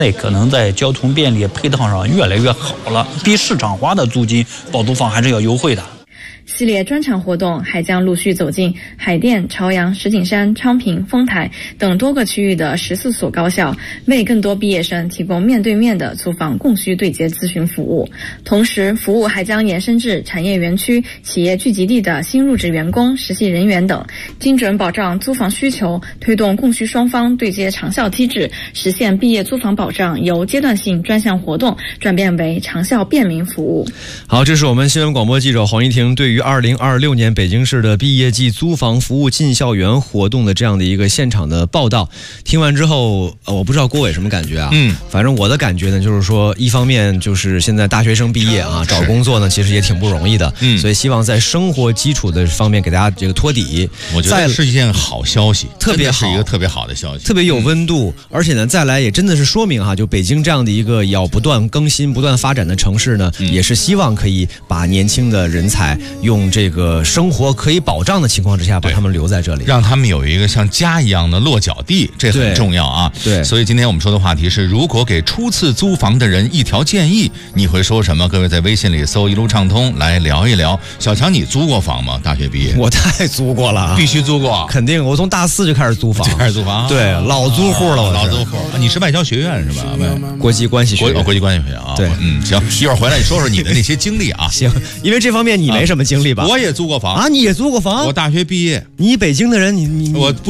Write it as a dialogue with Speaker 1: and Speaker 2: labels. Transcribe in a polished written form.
Speaker 1: 可能在交通便利配套上越来越好了，比市场化的租金包租房还是要优惠的。
Speaker 2: 系列专场活动还将陆续走进海淀、朝阳、石景山、昌平、丰台等多个区域的14所高校，为更多毕业生提供面对面的租房供需对接咨询服务。同时，服务还将延伸至产业园区、企业聚集地的新入职员工、实习人员等，精准保障租房需求，推动供需双方对接长效机制，实现毕业租房保障由阶段性专项活动转变为长效便民服务。
Speaker 3: 好，这是我们新闻广播记者黄一婷对于2026年北京市的毕业季租房服务进校园活动的这样的一个现场的报道。听完之后，我不知道郭伟什么感觉啊？反正我的感觉呢，就是说，一方面就是现在大学生毕业啊，找工作呢其实也挺不容易的，所以希望在生活基础的方面给大家这个托底。
Speaker 4: 我觉得是一件好消息，
Speaker 3: 特别好，
Speaker 4: 是一个特别好的消息，
Speaker 3: 特别有温度。而且呢，再来也真的是说明哈，就北京这样的一个要不断更新、不断发展的城市呢，也是希望可以把年轻的人才用这个生活可以保障的情况之下，把他们留在这里，
Speaker 4: 让他们有一个像家一样的落脚地，这很重要啊。
Speaker 3: 对，
Speaker 4: 所以今天我们说的话题是：如果给初次租房的人一条建议，你会说什么？各位在微信里搜“一路畅通”来聊一聊。小强，你租过房吗？大学毕业，
Speaker 3: 我太租过了，
Speaker 4: 必须租过，
Speaker 3: 肯定。我从大4就开始租房，对，老租户了，
Speaker 4: 老租户。你是外交学院是吧？
Speaker 3: 国际关系学院，
Speaker 4: 国际关系学院啊。
Speaker 3: 对，
Speaker 4: 行，一会儿回来你说说你的那些经历啊。
Speaker 3: 行，因为这方面你没什么经历吧？
Speaker 4: 我也租过房
Speaker 3: 啊，你也租过房？
Speaker 4: 我大学毕业。
Speaker 3: 你北京的人，我